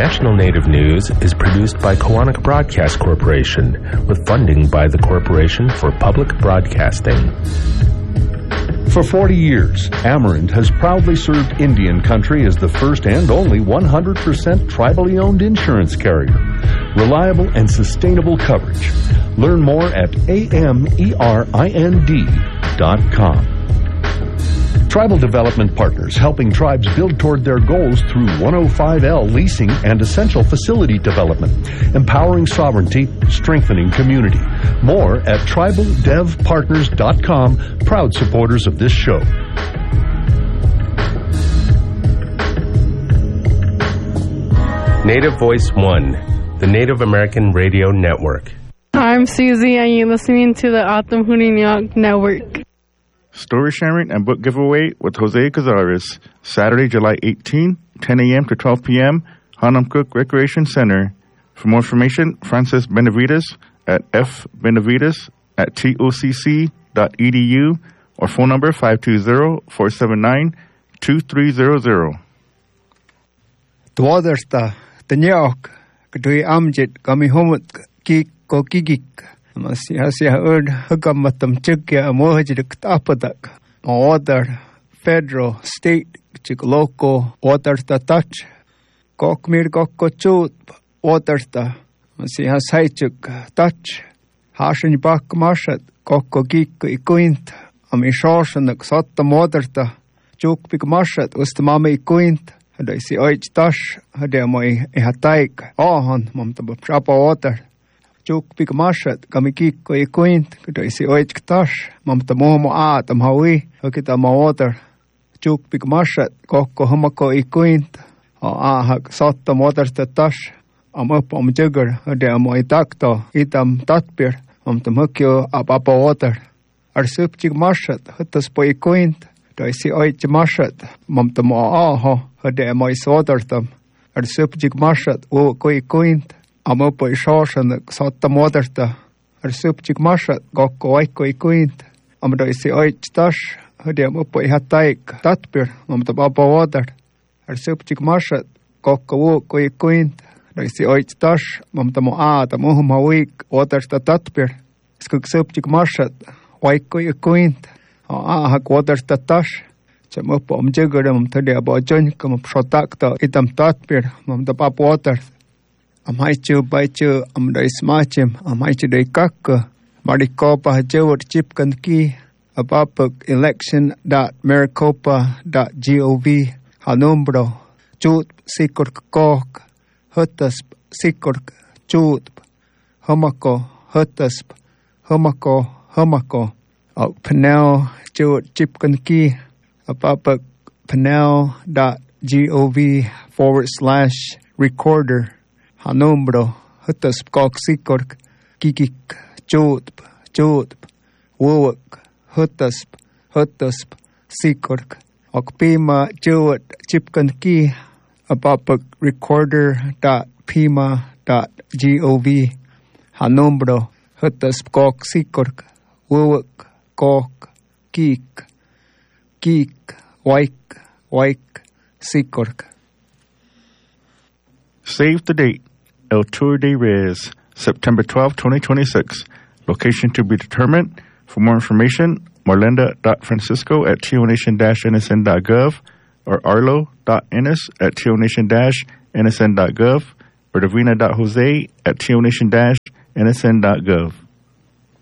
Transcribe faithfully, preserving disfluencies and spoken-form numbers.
National Native News is produced by Koahnic Broadcast Corporation with funding by the Corporation for Public Broadcasting. For forty years, Amerant has proudly served Indian country as the first and only one hundred percent tribally owned insurance carrier. Reliable and sustainable coverage. Learn more at A M E R I N D dot com. Tribal Development Partners, helping tribes build toward their goals through one oh five L leasing and essential facility development, empowering sovereignty, strengthening community. More at tribal dev partners dot com, proud supporters of this show. Native Voice One, the Native American Radio Network. I'm Susie, and you're listening to the Atum Huniniak Network. Story sharing and book giveaway with Jose Cazares, Saturday, July eighteenth, ten a.m. to twelve p.m., Hanam Cook Recreation Center. For more information, Francis Benavides at f benavides at tocc dot edu or phone number five two zero, four seven nine, two three zero zero. Dwadersta, Tanyok, Kadui Amjit, Gamihomut, Kik, Kokigik. Masi hasia erd hagamatam chikya amohajik tapadak. Order federal, state, chik local, orders the touch. Kokmir kokkochut, orders the Masi hasaichuk touch. Hashin bak marshat, kokkogik ikuint. Ami shorshanak sotta moderta. Juk big marshat, ustamami ikuint. Had I see oich tash, had I my ehataik. Ahon, mamtabab shapa order. Juk big marshat, kamikik ko ikuint, kada isi oich ktash, mam tamo mo a tam hawi, hakita ma water. Juk big marshat, kokko humako ikuint, a a hak sotta water tash, am up am jugger, hade am itakto, itam tatpir, am tam hukyo a papa water. Ar sup jig marshat, hutas po ikuint, da isi oich marshat, mam tamo a ho, hade am is water tam. Ar sup jig marshat, o ko ikuint, Amo po ishosan sotta moderta. Ar supchik marshat gokko oikko ikuint. Amo do isi oich tash. Hadi amo po ihataik tatpir. Amo to baba water. Ar supchik marshat gokko wukko ikuint. Do isi oich tash. Amo to mo a ta muhum hawik water ta tatpir. Skuk supchik marshat oikko ikuint. O a hak water ta tash. Chamo po am jigger am tadi abo join kam shotak ta itam tatpir. Amo to baba water. Am haichu baichu am dai smachim am haichu dai kakka marikopa hajewat chipkan ki abapak election dot maricopa dot gov hanumbro chut sikur kok hutasp sikur chut humako hutasp humako humako au panel chut chipkan ki abapak panel dot gov forward slash recorder Hanumbro, hutasp kok sikork, kikik, chotp, chotp, wowak, hutasp, hutasp, sikork, okpima, chot, chipkan ki, abapak recorder dot pima dot gov, Hanumbro, hutasp kok sikork, wowak, kok, kik, kik, waik, waik, sikork. Save the date. El Tour de Reyes, September twelfth, twenty twenty-six. Location to be determined. For more information, marlenda dot francisco at tonation dash n s n dot gov or arlo dot ennis at tonation dash n s n dot gov or davina dot jose at tonation dash n s n dot gov.